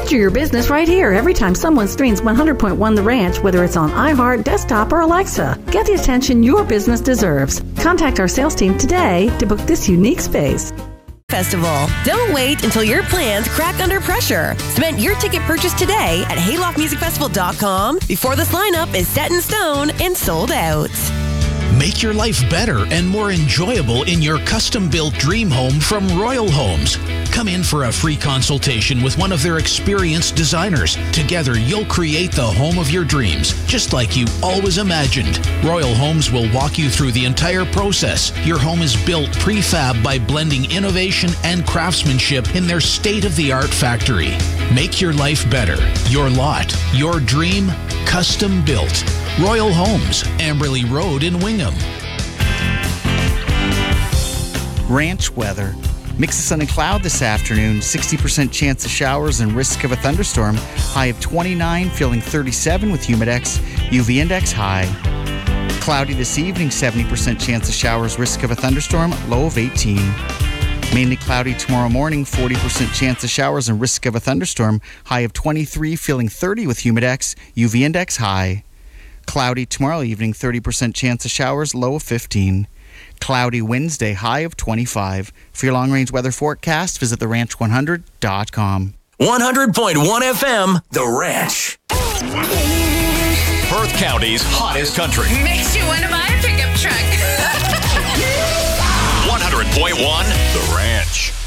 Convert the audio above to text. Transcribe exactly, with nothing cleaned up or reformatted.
Feature your business right here every time someone streams one hundred point one The Ranch, whether it's on iHeart, desktop, or Alexa. Get the attention your business deserves. Contact our sales team today to book this unique space. Festival. Don't wait until your plans crack under pressure. Cement your ticket purchase today at hayloft music festival dot com before this lineup is set in stone and sold out. Make your life better and more enjoyable in your custom-built dream home from Royal Homes. Come in for a free consultation with one of their experienced designers. Together, you'll create the home of your dreams, just like you always imagined. Royal Homes will walk you through the entire process. Your home is built prefab by blending innovation and craftsmanship in their state-of-the-art factory. Make your life better. Your lot, your dream, custom built. Royal Homes, Amberley Road in Wingham. Ranch weather. Mix of sun and cloud this afternoon. sixty percent chance of showers and risk of a thunderstorm. High of twenty-nine, feeling thirty-seven with humidex. U V index high. Cloudy this evening. seventy percent chance of showers, risk of a thunderstorm. Low of eighteen. Mainly cloudy tomorrow morning. forty percent chance of showers and risk of a thunderstorm. High of twenty-three, feeling thirty with humidex. U V index high. Cloudy tomorrow evening, thirty percent chance of showers, low of fifteen. Cloudy Wednesday, high of twenty-five. For your long-range weather forecast, visit the ranch one hundred dot com. one hundred point one F M, The Ranch. Perth County's hottest country. Makes you want to buy a pickup truck. one hundred point one, The Ranch.